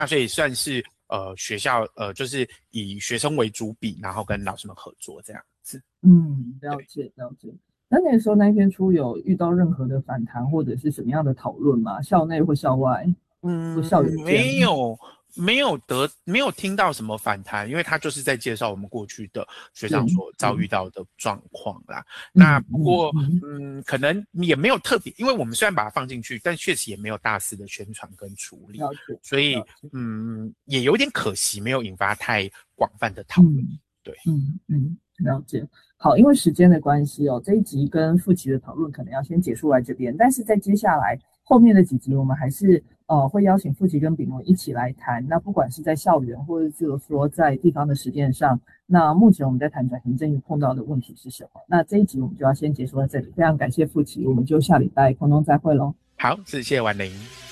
那所以算是学校就是以学生为主笔，然后跟老师们合作这样子。 了解了解。那个时候那篇书有遇到任何的反弹或者是什么样的讨论吗？校内或校外或校友间？ 没有听到什么反弹，因为他就是在介绍我们过去的学长所遭遇到的状况啦。那不过可能也没有特别，因为我们虽然把它放进去，但确实也没有大肆的宣传跟处理，所以也有点可惜，没有引发太广泛的讨论。对， 了解。好，因为时间的关系哦，这一集跟傅奇的讨论可能要先结束在这边，但是在接下来后面的几集，我们还是会邀请傅奇跟秉伦一起来谈。那不管是在校园，或者是说在地方的实践上，那目前我们在谈转型正义碰到的问题是什么？那这一集我们就要先结束在这里，非常感谢傅奇，我们就下礼拜空中再会喽。 好，谢谢婉玲。